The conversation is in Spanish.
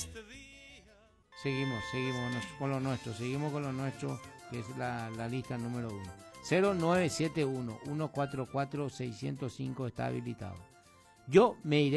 Seguimos con lo nuestro, que es la lista número 1. 0971-144-605 está habilitado. Yo me iré